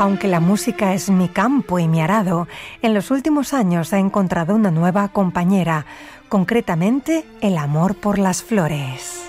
Aunque la música es mi campo y mi arado, en los últimos años ha encontrado una nueva compañera, concretamente el amor por las flores.